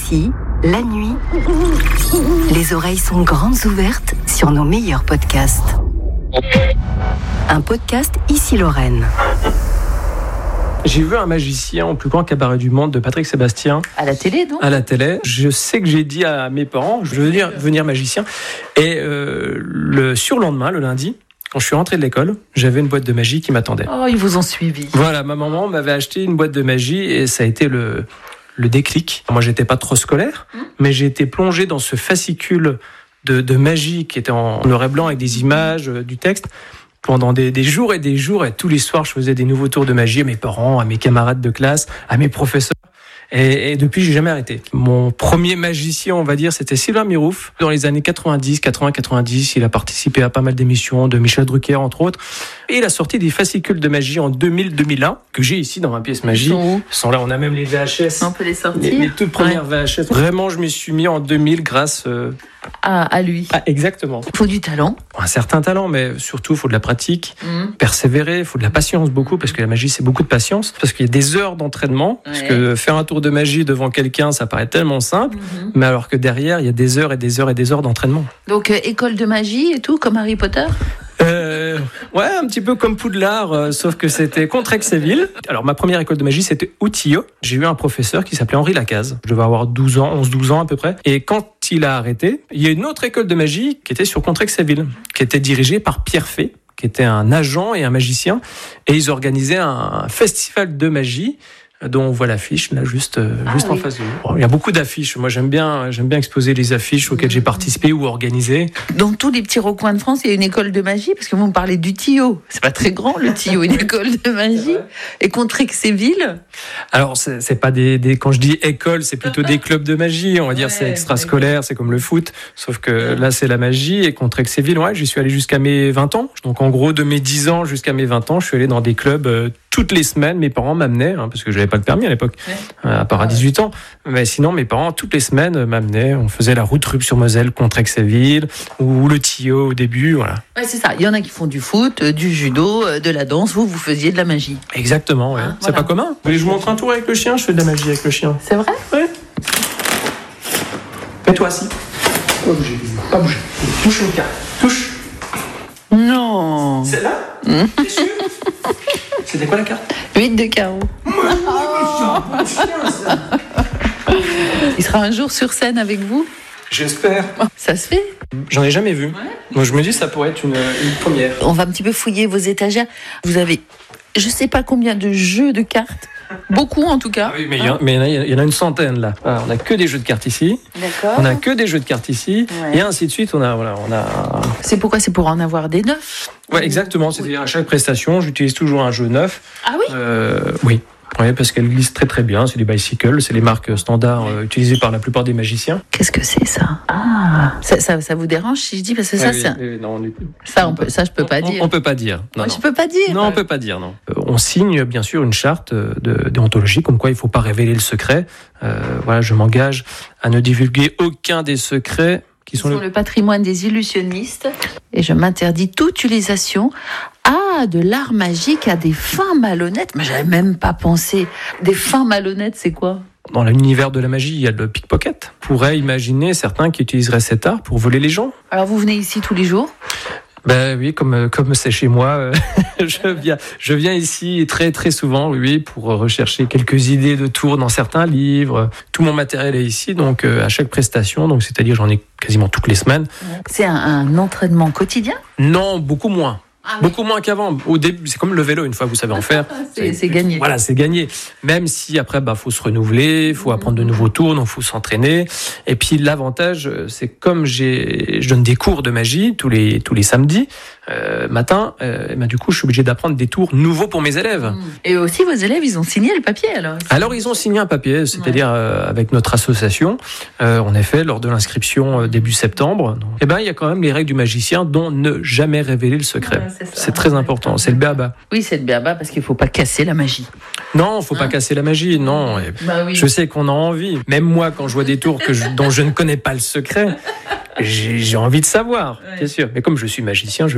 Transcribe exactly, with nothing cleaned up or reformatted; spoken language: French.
Ici, la nuit, les oreilles sont grandes ouvertes sur nos meilleurs podcasts. Un podcast Ici Lorraine. J'ai vu un magicien au plus grand cabaret du monde de Patrick Sébastien. À la télé, non ? À la télé. Je sais que j'ai dit à mes parents, je veux venir, venir magicien. Et euh, le surlendemain, le lundi, quand je suis rentré de l'école, j'avais une boîte de magie qui m'attendait. Oh, ils vous ont suivi. Voilà, ma maman m'avait acheté une boîte de magie et ça a été le, le déclic. Moi, j'étais pas trop scolaire, mmh. mais j'ai été plongé dans ce fascicule de, de magie qui était en noir et blanc avec des images, euh, du texte. Pendant des, des jours et des jours, et tous les soirs, je faisais des nouveaux tours de magie à mes parents, à mes camarades de classe, à mes professeurs. Et, et depuis, j'ai jamais arrêté. Mon premier magicien, on va dire, c'était Sylvain Mirouf. Dans les années quatre-vingt-dix, quatre-vingts, quatre-vingt-dix, il a participé à pas mal d'émissions, de Michel Drucker, entre autres. Et il a sorti des fascicules de magie en deux mille, deux mille un, que j'ai ici dans ma pièce magie. Ils sont, Ils sont là, on a même les V H S. On peut les sortir. Les, les toutes premières ouais. V H S. Vraiment, je m'y suis mis en deux mille grâce... Euh, À, à lui. Ah, exactement. Il faut du talent. Un certain talent, mais surtout, il faut de la pratique, mmh. persévérer, il faut de la patience beaucoup, parce que la magie, c'est beaucoup de patience, parce qu'il y a des heures d'entraînement, ouais. parce que faire un tour de magie devant quelqu'un, ça paraît tellement simple, mmh. mais alors que derrière, il y a des heures et des heures et des heures d'entraînement. Donc, euh, école de magie et tout, comme Harry Potter ? Euh, ouais, un petit peu comme Poudlard, euh, sauf que c'était Contrexéville. Alors, ma première école de magie, c'était Outillot. J'ai eu un professeur qui s'appelait Henri Lacaze. Je devais avoir douze ans, onze douze ans à peu près. Et quand il a arrêté, il y a une autre école de magie qui était sur Contrexéville, qui était dirigée par Pierre Fay, qui était un agent et un magicien. Et ils organisaient un festival de magie dont on voit l'affiche là juste euh, ah, juste oui. en face de nous. Bon, il y a beaucoup d'affiches. Moi j'aime bien j'aime bien exposer les affiches auxquelles mmh. j'ai participé ou organisé. Dans tous les petits recoins de France, il y a une école de magie parce que vous me parlez du Tillot. C'est pas très grand le Tillot, une école de magie. Et Contrexéville. Alors c'est, c'est pas des, des quand je dis école, c'est plutôt des clubs de magie. On va dire ouais, c'est extrascolaire, c'est comme le foot, sauf que ouais. là c'est la magie. Et Contrexéville, ouais, j'y suis allé jusqu'à mes vingt ans. Donc en gros de mes dix ans jusqu'à mes vingt ans, je suis allé dans des clubs euh, toutes les semaines. Mes parents m'amenaient hein, parce que j'avais pas le permis à l'époque, ouais. à part à dix-huit ans. Mais sinon, mes parents, toutes les semaines, m'amenaient. On faisait la route Rupt-sur-Moselle, Contrexéville, ou le Tillot au début, voilà. Ouais, c'est ça. Il y en a qui font du foot, du judo, de la danse. Vous, vous faisiez de la magie. Exactement, ouais. Hein, c'est voilà. pas commun. Vous voulez que je vous montre un tour avec le chien ? Je fais de la magie avec le chien. C'est vrai ? Oui. Mets-toi assis. Pas bouger. Pas bouger. Touche une carte. Touche. Non. Celle-là ? Mmh. T'es sûr ? C'était quoi la carte ? huit de carreau. Il sera un jour sur scène avec vous ? J'espère. Ça se fait ? J'en ai jamais vu. Ouais. Donc je me dis ça pourrait être une, une première. On va un petit peu fouiller vos étagères. Vous avez, je sais pas combien de jeux de cartes. Beaucoup en tout cas. Ah oui, mais il y, y, y en a une centaine là. Alors, on a que des jeux de cartes ici. D'accord. On a que des jeux de cartes ici. Ouais. Et ainsi de suite. On a, voilà, on a. C'est pourquoi ? C'est pour en avoir des neufs. Ouais, exactement. C'est-à-dire à chaque prestation, j'utilise toujours un jeu neuf. Ah oui. Euh, oui. Oui, parce qu'elle glisse très très bien. C'est des bicycles, c'est les marques standards euh, utilisées par la plupart des magiciens. Qu'est-ce que c'est ça ? Ah, ça, ça, ça vous dérange si je dis parce que ça, oui, c'est oui, non, on est... ça, on peut, ça, je peux pas on, dire. On peut pas dire. Non, ouais, non. Je peux pas dire. Non, on peut pas dire. Non. Euh, on signe bien sûr une charte de déontologie comme quoi il faut pas révéler le secret. Euh, voilà, je m'engage à ne divulguer aucun des secrets. Qui sont, sont le... le patrimoine des illusionnistes et je m'interdis toute utilisation ah, de l'art magique à des fins malhonnêtes. Mais j'avais même pas pensé. Des fins malhonnêtes, c'est quoi ? Dans l'univers de la magie, il y a le pickpocket. On pourrait imaginer certains qui utiliseraient cet art pour voler les gens. Alors vous venez ici tous les jours ? Ben oui, comme comme c'est chez moi, je viens je viens ici très très souvent, oui, pour rechercher quelques idées de tours dans certains livres. Tout mon matériel est ici, donc à chaque prestation, donc c'est-à-dire j'en ai quasiment toutes les semaines. C'est un, un entraînement quotidien ? Non, beaucoup moins. Ah oui. Beaucoup moins qu'avant. Au début, c'est comme le vélo, une fois que vous savez en faire. c'est, c'est gagné. Voilà, c'est gagné. Même si après, bah, faut se renouveler, faut apprendre de nouveaux tours, donc faut s'entraîner. Et puis l'avantage, c'est comme j'ai, je donne des cours de magie tous les tous les samedis euh, matin. Euh, bah, du coup, je suis obligé d'apprendre des tours nouveaux pour mes élèves. Et aussi, vos élèves, ils ont signé le papier alors. Alors, ils ont signé un papier, c'est-à-dire ouais. euh, avec notre association. Euh, en effet, lors de l'inscription euh, début septembre. Donc, eh ben, il y a quand même les règles du magicien, dont ne jamais révéler le secret. Ouais. C'est, c'est très important, c'est le b.a.-ba. Oui, c'est le b.a.-ba parce qu'il ne faut pas casser la magie. Non, il ne faut hein pas casser la magie, non. Bah oui. Je sais qu'on a envie. Même moi, quand je vois des tours que je, dont je ne connais pas le secret, j'ai, j'ai envie de savoir, ouais. bien sûr. Mais comme je suis magicien, je